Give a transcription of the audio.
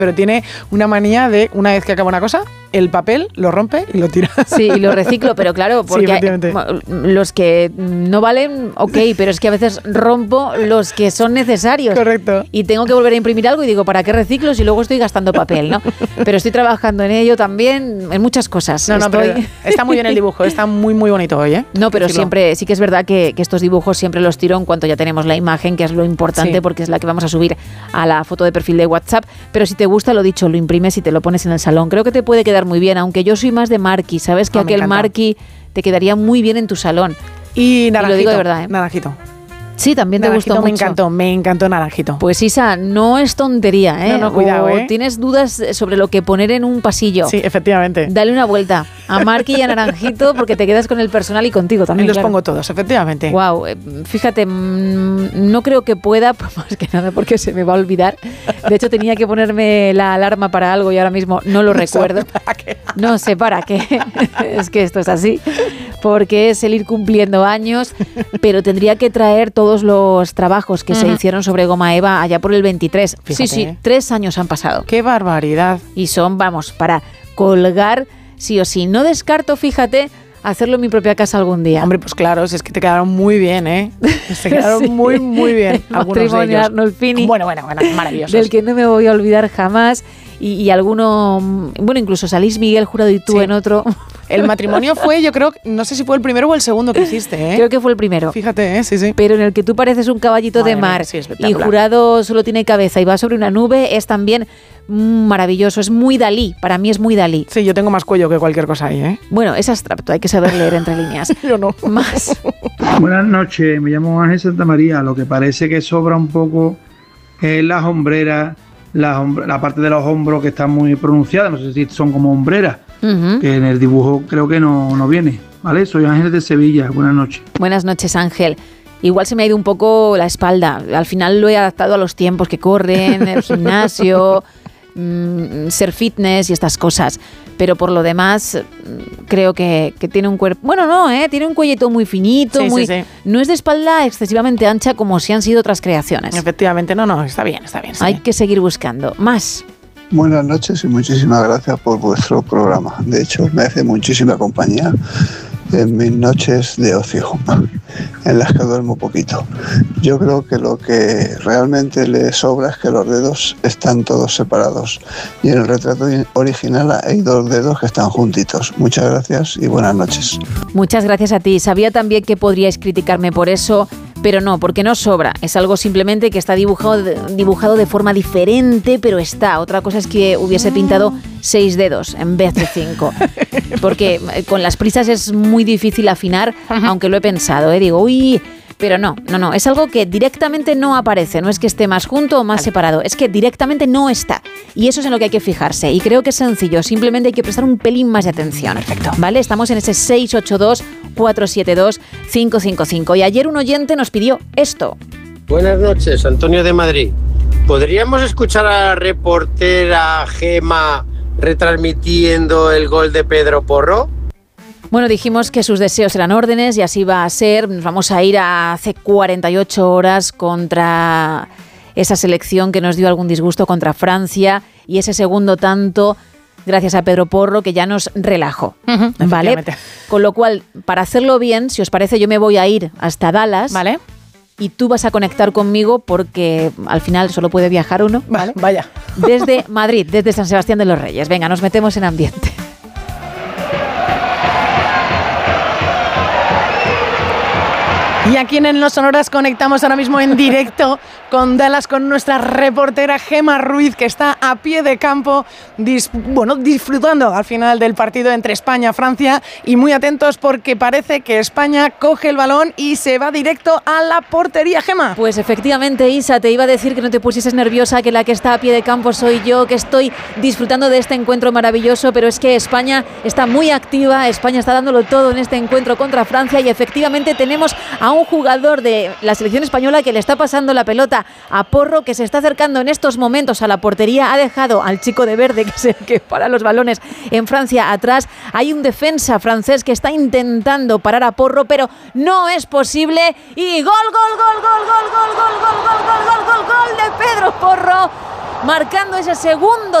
pero tiene una manía de, una vez que acaba una cosa, el papel lo rompe y lo tira. Sí, y lo reciclo, pero claro, porque los que no valen, ok, pero es que a veces rompo los que son necesarios. Correcto. Y tengo que volver a imprimir algo y digo, ¿para qué reciclo si luego estoy gastando papel, no? Pero estoy trabajando en ello también, en muchas cosas. Pero está muy bien el dibujo, está muy, muy bonito hoy, ¿eh? No, pero siempre, sí que es verdad que estos dibujos siempre los tiro en cuanto ya tenemos la imagen, que es lo importante, porque es la que vamos a subir a la foto de perfil de WhatsApp. Pero si te gusta, lo dicho, lo imprimes y te lo pones en el salón. Creo que te puede quedar muy bien, aunque yo soy más de marquee, ¿sabes? Que aquel marquee te quedaría muy bien en tu salón. Y naranjito. Y lo digo de verdad, ¿eh? Naranjito. Sí, también te gustó mucho. Me encantó naranjito. Pues Isa, no es tontería, ¿eh? No, cuidado, ¿eh? ¿Tienes dudas sobre lo que poner en un pasillo? Sí, efectivamente. Dale una vuelta a marquee y a naranjito porque te quedas con el personal y contigo también. Y los pongo todos, efectivamente. Wow, fíjate, no creo que pueda, más que nada porque se me va a olvidar. De hecho, tenía que ponerme la alarma para algo y ahora mismo no lo recuerdo. No sé para qué. Es que esto es así. Porque es el ir cumpliendo años, pero tendría que traer todos los trabajos que se hicieron sobre goma eva allá por el 23. Fíjate, sí, 3 años han pasado. ¡Qué barbaridad! Y son, vamos, para colgar sí o sí. No descarto, fíjate, hacerlo en mi propia casa algún día. Hombre, pues claro, es que te quedaron muy bien, ¿eh? Se quedaron muy, muy bien. Matrimonial Arnolfini. Bueno, maravillosos. Del que no me voy a olvidar jamás. Y alguno, bueno, incluso salís Miguel Jurado y tú en otro. El matrimonio fue, yo creo, no sé si fue el primero o el segundo que hiciste, ¿eh? Creo que fue el primero. Fíjate, ¿eh? Sí. Pero en el que tú pareces un caballito de mar y Jurado solo tiene cabeza y va sobre una nube, es también maravilloso. Es muy Dalí, para mí es muy Dalí. Sí, yo tengo más cuello que cualquier cosa ahí, ¿eh? Bueno, es abstracto, hay que saber leer entre líneas. Yo no. Más. Buenas noches, me llamo Ángel Santamaría. Lo que parece que sobra un poco es las hombreras, la parte de los hombros que está muy pronunciada, no sé si son como hombreras, que en el dibujo creo que no viene, ¿vale? Soy Ángel de Sevilla, buenas noches. Buenas noches, Ángel. Igual se me ha ido un poco la espalda, al final lo he adaptado a los tiempos que corren, el gimnasio, ser fitness y estas cosas, pero por lo demás creo que tiene un cuerpo, bueno no, tiene un cuellito muy finito, sí. No es de espalda excesivamente ancha como si han sido otras creaciones. Efectivamente, no, está bien. Hay que seguir buscando más. Buenas noches y muchísimas gracias por vuestro programa. De hecho, me hace muchísima compañía en mis noches de ocio, en las que duermo poquito. Yo creo que lo que realmente le sobra es que los dedos están todos separados y en el retrato original hay 2 dedos que están juntitos. Muchas gracias y buenas noches. Muchas gracias a ti. Sabía también que podríais criticarme por eso, pero no, porque no sobra. Es algo simplemente que está dibujado de forma diferente, pero está. Otra cosa es que hubiese pintado 6 dedos en vez de 5. Porque con las prisas es muy difícil afinar, aunque lo he pensado, digo, uy, pero no, es algo que directamente no aparece, no es que esté más junto o más separado, es que directamente no está. Y eso es en lo que hay que fijarse, y creo que es sencillo, simplemente hay que prestar un pelín más de atención. Perfecto. ¿Vale? Estamos en ese 682-472-555, y ayer un oyente nos pidió esto. Buenas noches, Antonio de Madrid. ¿Podríamos escuchar a la reportera Gema retransmitiendo el gol de Pedro Porro? Bueno, dijimos que sus deseos eran órdenes y así va a ser. Nos vamos a ir a hace 48 horas contra esa selección que nos dio algún disgusto contra Francia y ese segundo tanto gracias a Pedro Porro que ya nos relajó, ¿vale? Con lo cual, para hacerlo bien, si os parece, yo me voy a ir hasta Dallas, ¿vale? Y tú vas a conectar conmigo porque al final solo puede viajar uno, ¿vale? Vaya. Desde Madrid, desde San Sebastián de los Reyes. Venga, nos metemos en ambiente. Y aquí en Los Sonoras conectamos ahora mismo en directo con Dallas, con nuestra reportera Gema Ruiz, que está a pie de campo, disfrutando al final del partido entre España y Francia, y muy atentos porque parece que España coge el balón y se va directo a la portería. Gema. Pues efectivamente, Isa, te iba a decir que no te pusieses nerviosa, que la que está a pie de campo soy yo, que estoy disfrutando de este encuentro maravilloso, pero es que España está muy activa, España está dándolo todo en este encuentro contra Francia y efectivamente tenemos a un jugador de la selección española que le está pasando la pelota a Porro, que se está acercando en estos momentos a la portería. Ha dejado al chico de verde, que es el que para los balones en Francia, atrás. Hay un defensa francés que está intentando parar a Porro, pero no es posible. Y gol de Pedro Porro. marcando ese segundo